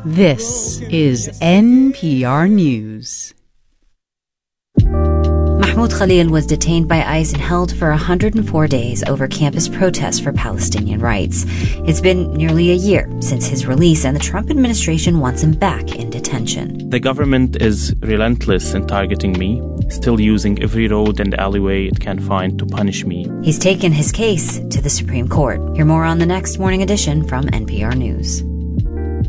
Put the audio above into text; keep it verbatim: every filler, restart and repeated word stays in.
This is N P R News. Mahmoud Khalil was detained by ICE and held for one hundred four days over campus protests for Palestinian rights. It's been nearly a year since his release, and the Trump administration wants him back in detention. The government is relentless in targeting me, still using every road and alleyway it can find to punish me. He's taken his case to the Supreme Court. Hear more on the next Morning Edition from N P R News.